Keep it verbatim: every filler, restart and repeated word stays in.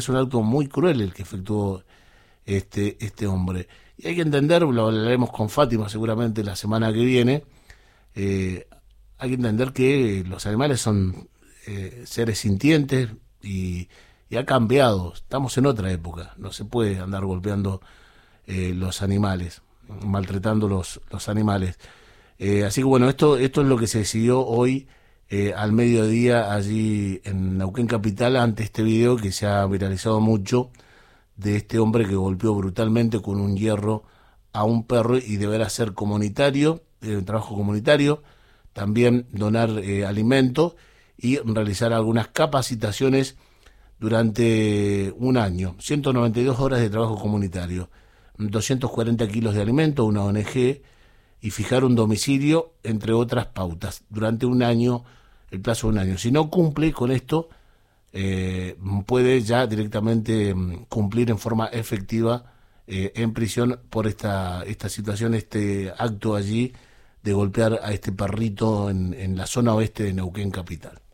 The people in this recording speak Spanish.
es un acto muy cruel el que efectuó este, este hombre. Y hay que entender, lo hablaremos con Fátima seguramente la semana que viene, eh, hay que entender que los animales son eh, seres sintientes y, y ha cambiado, estamos en otra época, no se puede andar golpeando eh, los animales, maltratando los, los animales. Eh, así que bueno, esto, esto es lo que se decidió hoy eh, al mediodía allí en Neuquén Capital, ante este video que se ha viralizado mucho de este hombre que golpeó brutalmente con un hierro a un perro y deberá ser comunitario, eh, trabajo comunitario, también donar eh, alimento y realizar algunas capacitaciones durante un año, ciento noventa y dos horas de trabajo comunitario, doscientos cuarenta kilos de alimento, una O N G, y fijar un domicilio, entre otras pautas, durante un año, el plazo de un año. Si no cumple con esto, eh, puede ya directamente mm, cumplir en forma efectiva eh, en prisión por esta, esta situación, este acto allí de golpear a este perrito en, en la zona oeste de Neuquén Capital.